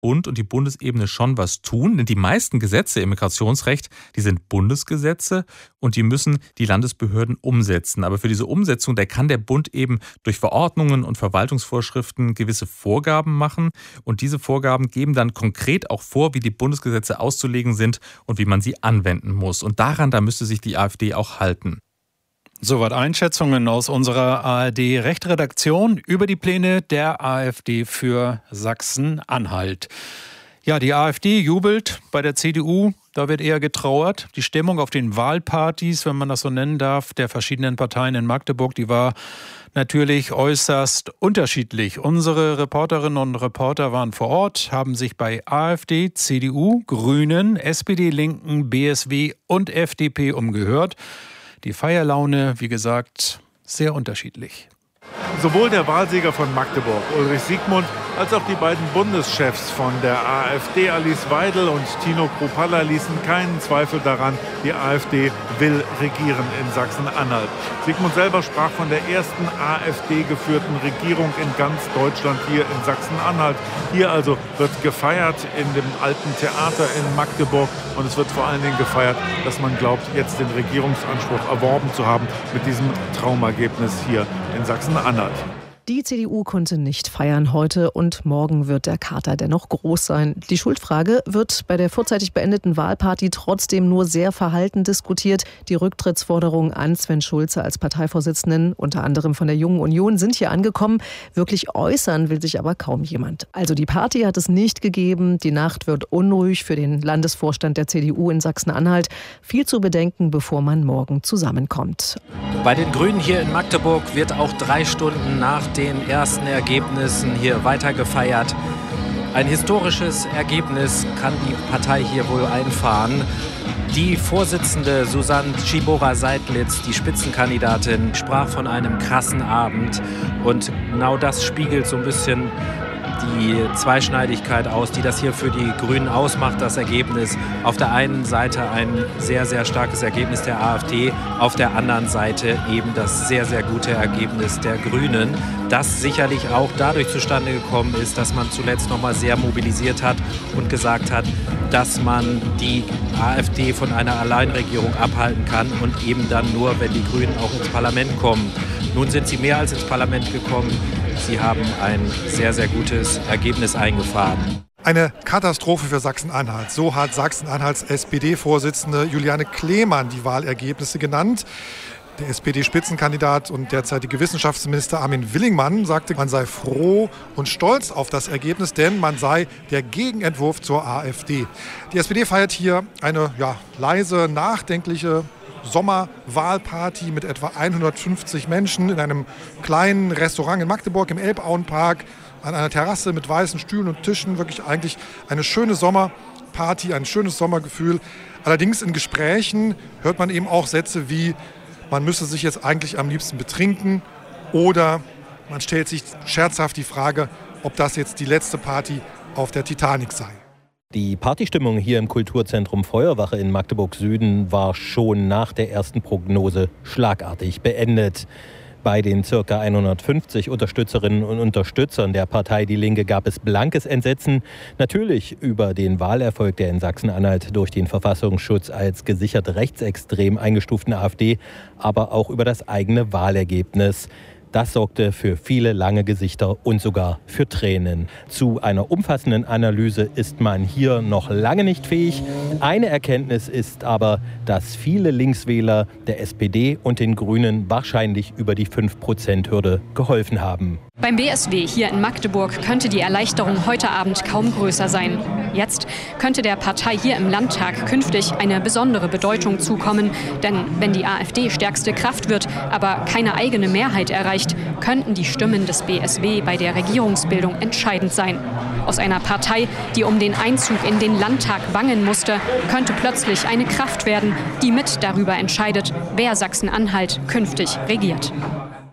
Bund und die Bundesebene schon was tun, denn die meisten Gesetze im Migrationsrecht, die sind Bundesgesetze und die müssen die Landesbehörden umsetzen. Aber für diese Umsetzung, da kann der Bund eben durch Verordnungen und Verwaltungsvorschriften gewisse Vorgaben machen und diese Vorgaben geben dann konkret auch vor, wie die Bundesgesetze auszulegen sind und wie man sie anwenden muss. Und daran, da müsste sich die AfD auch halten. Soweit Einschätzungen aus unserer ARD-Rechtredaktion über die Pläne der AfD für Sachsen-Anhalt. Ja, die AfD jubelt, bei der CDU, da wird eher getrauert. Die Stimmung auf den Wahlpartys, wenn man das so nennen darf, der verschiedenen Parteien in Magdeburg, die war natürlich äußerst unterschiedlich. Unsere Reporterinnen und Reporter waren vor Ort, haben sich bei AfD, CDU, Grünen, SPD, Linken, BSW und FDP umgehört. Die Feierlaune, wie gesagt, sehr unterschiedlich. Sowohl der Wahlsieger von Magdeburg, Ulrich Siegmund, als auch die beiden Bundeschefs von der AfD, Alice Weidel und Tino Kruppalla, ließen keinen Zweifel daran, die AfD will regieren in Sachsen-Anhalt. Siegmund selber sprach von der ersten AfD-geführten Regierung in ganz Deutschland hier in Sachsen-Anhalt. Hier also wird gefeiert in dem alten Theater in Magdeburg und es wird vor allen Dingen gefeiert, dass man glaubt, jetzt den Regierungsanspruch erworben zu haben mit diesem Traumergebnis hier in Sachsen-Anhalt. Die CDU konnte nicht feiern heute und morgen wird der Kater dennoch groß sein. Die Schuldfrage wird bei der vorzeitig beendeten Wahlparty trotzdem nur sehr verhalten diskutiert. Die Rücktrittsforderungen an Sven Schulze als Parteivorsitzenden, unter anderem von der Jungen Union, sind hier angekommen. Wirklich äußern will sich aber kaum jemand. Also die Party hat es nicht gegeben. Die Nacht wird unruhig für den Landesvorstand der CDU in Sachsen-Anhalt. Viel zu bedenken, bevor man morgen zusammenkommt. Bei den Grünen hier in Magdeburg wird auch 3 Stunden nach den ersten Ergebnissen hier weiter gefeiert. Ein historisches Ergebnis kann die Partei hier wohl einfahren. Die Vorsitzende Susanne Schibora-Seidlitz, die Spitzenkandidatin, sprach von einem krassen Abend. Und genau das spiegelt so ein bisschen die Zweischneidigkeit aus, die das hier für die Grünen ausmacht, das Ergebnis. Auf der einen Seite ein sehr, sehr starkes Ergebnis der AfD, auf der anderen Seite eben das sehr, sehr gute Ergebnis der Grünen, das sicherlich auch dadurch zustande gekommen ist, dass man zuletzt nochmal sehr mobilisiert hat und gesagt hat, dass man die AfD von einer Alleinregierung abhalten kann und eben dann nur, wenn die Grünen auch ins Parlament kommen. Nun sind sie mehr als ins Parlament gekommen. Sie haben ein sehr, sehr gutes Ergebnis eingefahren. Eine Katastrophe für Sachsen-Anhalt. So hat Sachsen-Anhalts SPD-Vorsitzende Juliane Kleemann die Wahlergebnisse genannt. Der SPD-Spitzenkandidat und derzeitige Wissenschaftsminister Armin Willingmann sagte, man sei froh und stolz auf das Ergebnis, denn man sei der Gegenentwurf zur AfD. Die SPD feiert hier eine leise, nachdenkliche Sommerwahlparty mit etwa 150 Menschen in einem kleinen Restaurant in Magdeburg im Elbauenpark an einer Terrasse mit weißen Stühlen und Tischen. Wirklich eigentlich eine schöne Sommerparty, ein schönes Sommergefühl. Allerdings in Gesprächen hört man eben auch Sätze wie, man müsse sich jetzt eigentlich am liebsten betrinken oder man stellt sich scherzhaft die Frage, ob das jetzt die letzte Party auf der Titanic sei. Die Partystimmung hier im Kulturzentrum Feuerwache in Magdeburg-Süden war schon nach der ersten Prognose schlagartig beendet. Bei den ca. 150 Unterstützerinnen und Unterstützern der Partei Die Linke gab es blankes Entsetzen. Natürlich über den Wahlerfolg der in Sachsen-Anhalt durch den Verfassungsschutz als gesichert rechtsextrem eingestuften AfD, aber auch über das eigene Wahlergebnis. Das sorgte für viele lange Gesichter und sogar für Tränen. Zu einer umfassenden Analyse ist man hier noch lange nicht fähig. Eine Erkenntnis ist aber, dass viele Linkswähler der SPD und den Grünen wahrscheinlich über die 5%-Hürde geholfen haben. Beim BSW hier in Magdeburg könnte die Erleichterung heute Abend kaum größer sein. Jetzt könnte der Partei hier im Landtag künftig eine besondere Bedeutung zukommen. Denn wenn die AfD stärkste Kraft wird, aber keine eigene Mehrheit erreicht, könnten die Stimmen des BSW bei der Regierungsbildung entscheidend sein. Aus einer Partei, die um den Einzug in den Landtag bangen musste, könnte plötzlich eine Kraft werden, die mit darüber entscheidet, wer Sachsen-Anhalt künftig regiert.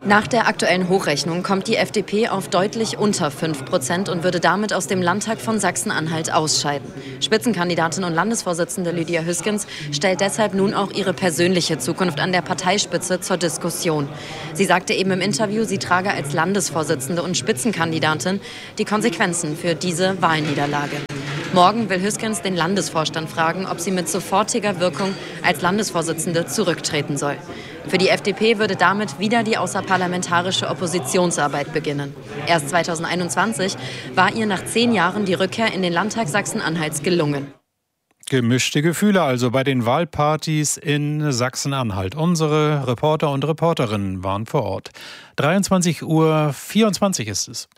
Nach der aktuellen Hochrechnung kommt die FDP auf deutlich unter 5% und würde damit aus dem Landtag von Sachsen-Anhalt ausscheiden. Spitzenkandidatin und Landesvorsitzende Lydia Hüskens stellt deshalb nun auch ihre persönliche Zukunft an der Parteispitze zur Diskussion. Sie sagte eben im Interview, sie trage als Landesvorsitzende und Spitzenkandidatin die Konsequenzen für diese Wahlniederlage. Morgen will Hüskens den Landesvorstand fragen, ob sie mit sofortiger Wirkung als Landesvorsitzende zurücktreten soll. Für die FDP würde damit wieder die außerparlamentarische Oppositionsarbeit beginnen. Erst 2021 war ihr nach 10 Jahren die Rückkehr in den Landtag Sachsen-Anhalts gelungen. Gemischte Gefühle also bei den Wahlpartys in Sachsen-Anhalt. Unsere Reporter und Reporterinnen waren vor Ort. 23:24 Uhr ist es.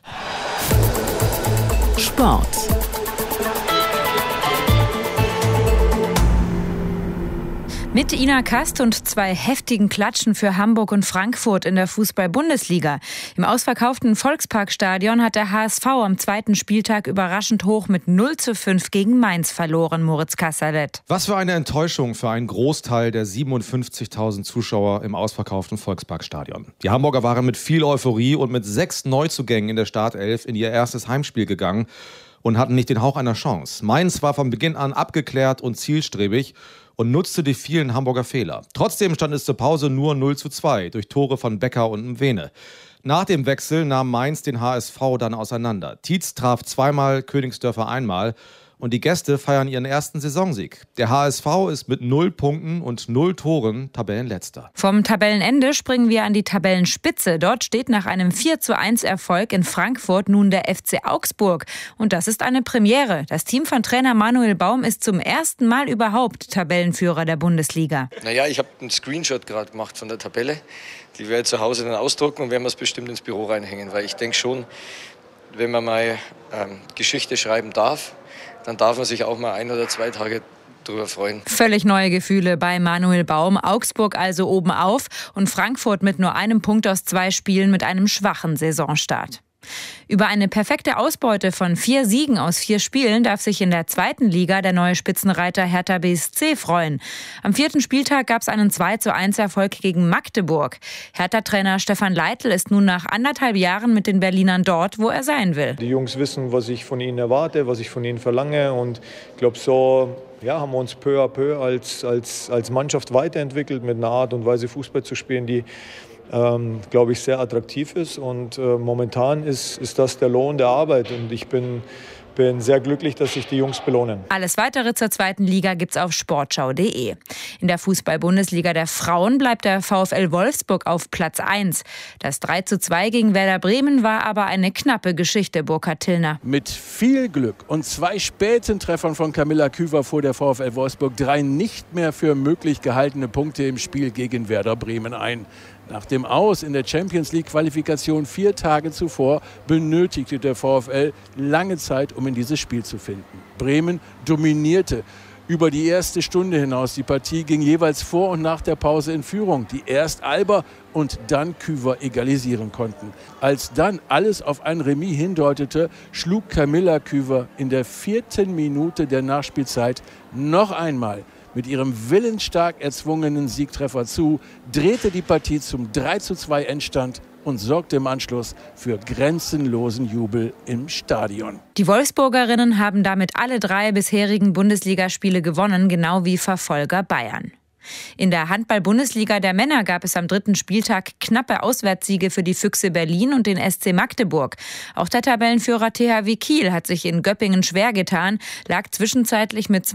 Sport. Mit Ina Kast und 2 heftigen Klatschen für Hamburg und Frankfurt in der Fußball-Bundesliga. Im ausverkauften Volksparkstadion hat der HSV am 2. Spieltag überraschend hoch mit 0:5 gegen Mainz verloren, Moritz Kasserlet. Was für eine Enttäuschung für einen Großteil der 57.000 Zuschauer im ausverkauften Volksparkstadion. Die Hamburger waren mit viel Euphorie und mit 6 Neuzugängen in der Startelf in ihr erstes Heimspiel gegangen und hatten nicht den Hauch einer Chance. Mainz war von Beginn an abgeklärt und zielstrebig und nutzte die vielen Hamburger Fehler. Trotzdem stand es zur Pause nur 0:2 durch Tore von Becker und Mwene. Nach dem Wechsel nahm Mainz den HSV dann auseinander. Tietz traf 2-mal, Königsdörfer 1-mal. Und die Gäste feiern ihren ersten Saisonsieg. Der HSV ist mit 0 Punkten und 0 Toren Tabellenletzter. Vom Tabellenende springen wir an die Tabellenspitze. Dort steht nach einem 4:1 Erfolg in Frankfurt nun der FC Augsburg. Und das ist eine Premiere. Das Team von Trainer Manuel Baum ist zum ersten Mal überhaupt Tabellenführer der Bundesliga. Naja, ich habe einen Screenshot gerade gemacht von der Tabelle. Die werde ich zu Hause dann ausdrucken und werden wir es bestimmt ins Büro reinhängen. Weil ich denke schon, wenn man mal Geschichte schreiben darf, dann darf man sich auch mal 1 oder 2 Tage drüber freuen. Völlig neue Gefühle bei Manuel Baum. Augsburg also oben auf und Frankfurt mit nur 1 Punkt aus 2 Spielen mit einem schwachen Saisonstart. Über eine perfekte Ausbeute von 4 Siegen aus 4 Spielen darf sich in der 2. Liga der neue Spitzenreiter Hertha BSC freuen. Am 4. Spieltag gab es einen 2:1 Erfolg gegen Magdeburg. Hertha-Trainer Stefan Leitl ist nun nach 1,5 Jahren mit den Berlinern dort, wo er sein will. Die Jungs wissen, was ich von ihnen erwarte, was ich von ihnen verlange und ich glaube, so haben wir uns peu à peu als Mannschaft weiterentwickelt mit einer Art und Weise Fußball zu spielen, die glaube ich, sehr attraktiv ist. Und momentan ist das der Lohn der Arbeit. Und ich bin sehr glücklich, dass sich die Jungs belohnen. Alles Weitere zur 2. Liga gibt's auf sportschau.de. In der Fußball-Bundesliga der Frauen bleibt der VfL Wolfsburg auf Platz 1. Das 3:2 gegen Werder Bremen war aber eine knappe Geschichte, Burkhard Tillner. Mit viel Glück und 2 späten Treffern von Camilla Küver fuhr der VfL Wolfsburg 3 nicht mehr für möglich gehaltene Punkte im Spiel gegen Werder Bremen ein. Nach dem Aus in der Champions-League-Qualifikation 4 Tage zuvor benötigte der VfL lange Zeit, um in dieses Spiel zu finden. Bremen dominierte über die erste Stunde hinaus. Die Partie ging jeweils vor und nach der Pause in Führung, die erst Alba und dann Küver egalisieren konnten. Als dann alles auf ein Remis hindeutete, schlug Camilla Küver in der 4. Minute der Nachspielzeit noch einmal mit ihrem willensstark erzwungenen Siegtreffer zu, drehte die Partie zum 3:2 Endstand und sorgte im Anschluss für grenzenlosen Jubel im Stadion. Die Wolfsburgerinnen haben damit alle 3 bisherigen Bundesligaspiele gewonnen, genau wie Verfolger Bayern. In der Handball-Bundesliga der Männer gab es am 3. Spieltag knappe Auswärtssiege für die Füchse Berlin und den SC Magdeburg. Auch der Tabellenführer THW Kiel hat sich in Göppingen schwer getan, lag zwischenzeitlich mit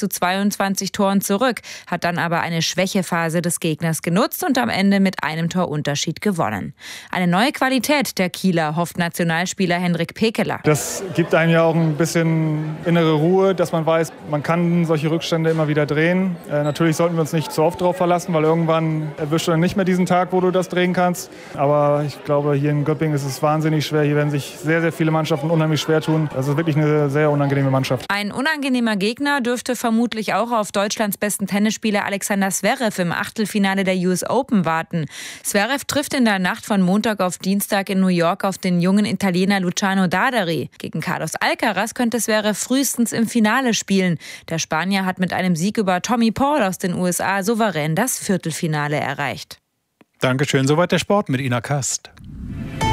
20:22 Toren zurück, hat dann aber eine Schwächephase des Gegners genutzt und am Ende mit einem Torunterschied gewonnen. Eine neue Qualität der Kieler, hofft Nationalspieler Henrik Pekeler. Das gibt einem ja auch ein bisschen innere Ruhe, dass man weiß, man kann solche Rückstände immer wieder drehen. Natürlich sollten wir uns nicht zu oft drauf verlassen, weil irgendwann erwischt du dann nicht mehr diesen Tag, wo du das drehen kannst. Aber ich glaube, hier in Göppingen ist es wahnsinnig schwer. Hier werden sich sehr, sehr viele Mannschaften unheimlich schwer tun. Das ist wirklich eine sehr unangenehme Mannschaft. Ein unangenehmer Gegner dürfte vermutlich auch auf Deutschlands besten Tennisspieler Alexander Zverev im Achtelfinale der US Open warten. Zverev trifft in der Nacht von Montag auf Dienstag in New York auf den jungen Italiener Luciano Dadari. Gegen Carlos Alcaraz könnte Zverev frühestens im Finale spielen. Der Spanier hat mit einem Sieg über Tommy Paul aus den USA souverän das Viertelfinale erreicht. Dankeschön, soweit der Sport mit Ina Kast.